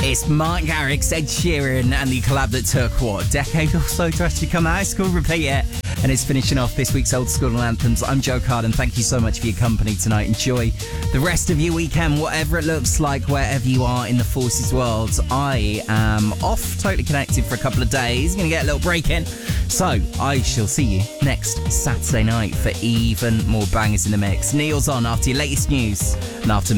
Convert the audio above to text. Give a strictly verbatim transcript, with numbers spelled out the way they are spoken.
It's Mark Garrix, Ed Sheeran, and the collab that took, what, a decade or so to actually come out? It's called Repeat It, and it's finishing off this week's Old School Anthems. I'm Joe Carden. Thank you so much for your company tonight. Enjoy the rest of your weekend, whatever it looks like, wherever you are in the Forces world. I am off, totally connected for a couple of days. Going to get a little break in. So, I shall see you next Saturday night for even more bangers in the mix. Neil's on after your latest news and after